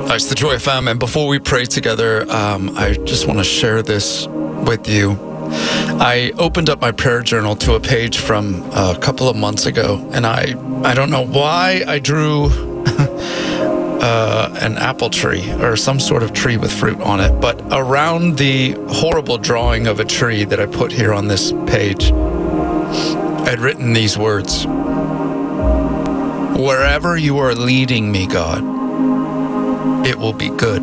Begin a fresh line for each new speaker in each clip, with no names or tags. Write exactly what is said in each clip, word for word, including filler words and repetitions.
Hi, it's the Joy F M, and before we pray together, um, I just want to share this with you. I opened up my prayer journal to a page from a couple of months ago, and I, I don't know why I drew uh, an apple tree or some sort of tree with fruit on it, but around the horrible drawing of a tree that I put here on this page, I'd written these words: "Wherever you are leading me, God, it will be good.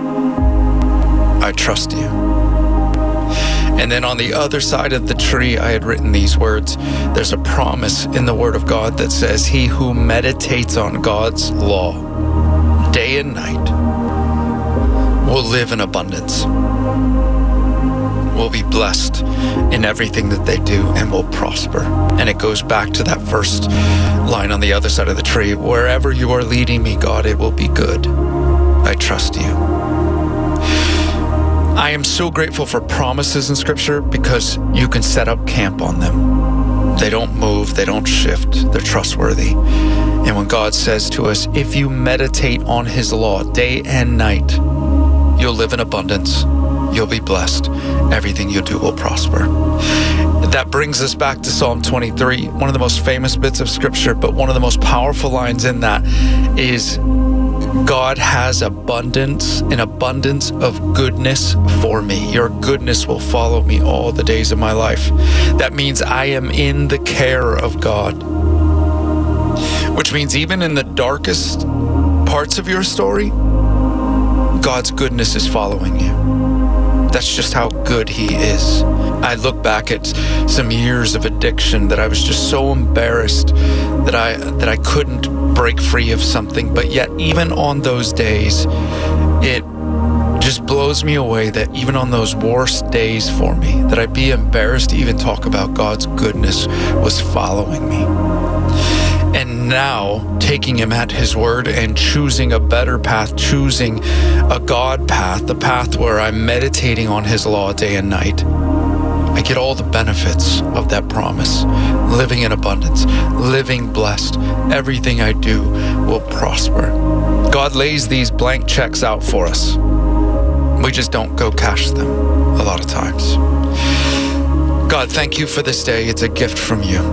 I trust you." And then on the other side of the tree, I had written these words. There's a promise in the Word of God that says, "He who meditates on God's law day and night will live in abundance, will be blessed in everything that they do, and will prosper." And it goes back to that first line on the other side of the tree: "Wherever you are leading me, God, it will be good. I trust you." I am so grateful for promises in Scripture because you can set up camp on them. They don't move, they don't shift, they're trustworthy. And when God says to us, if you meditate on His law day and night, you'll live in abundance, you'll be blessed, everything you do will prosper. That brings us back to Psalm twenty-three, one of the most famous bits of Scripture, but one of the most powerful lines in that is, God has abundance, an abundance of goodness for me. Your goodness will follow me all the days of my life. That means I am in the care of God, which means even in the darkest parts of your story, God's goodness is following you. That's just how good He is. I look back at some years of addiction that I was just so embarrassed that I that I couldn't break free of something, but yet even on those days, it just blows me away that even on those worst days for me, that I'd be embarrassed to even talk about God's goodness was following me. And now, taking Him at His word and choosing a better path, choosing a God path, the path where I'm meditating on His law day and night, I get all the benefits of that promise. Living in abundance, living blessed, everything I do will prosper. God lays these blank checks out for us. We just don't go cash them a lot of times. God, thank you for this day. It's a gift from you.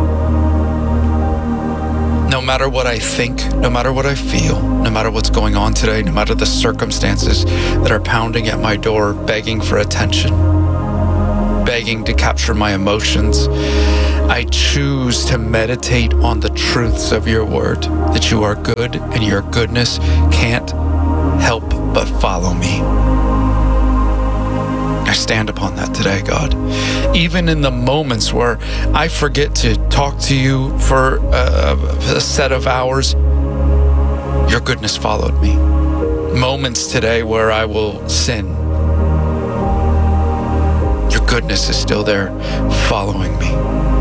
No matter what I think, no matter what I feel, no matter what's going on today, no matter the circumstances that are pounding at my door, begging for attention, begging to capture my emotions, I choose to meditate on the truths of your word, that you are good and your goodness can't help but follow me. I stand upon that today, God. Even in the moments where I forget to talk to you for a, a set of hours, your goodness followed me. Moments today where I will sin, your goodness is still there following me.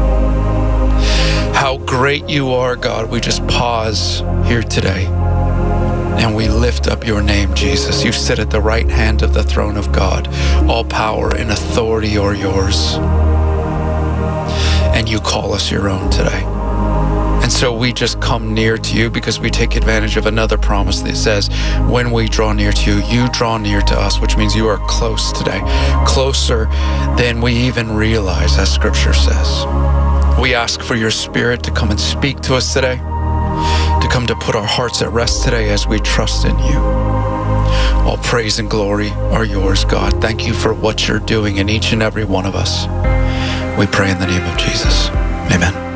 How great you are, God. We just pause here today and we lift up your name, Jesus. You sit at the right hand of the throne of God. All power and authority are yours. And you call us your own today. And so we just come near to you because we take advantage of another promise that says, when we draw near to you, you draw near to us, which means you are close today, closer than we even realize, as Scripture says. We ask for your Spirit to come and speak to us today, to come to put our hearts at rest today as we trust in you. All praise and glory are yours, God. Thank you for what you're doing in each and every one of us. We pray in the name of Jesus. Amen.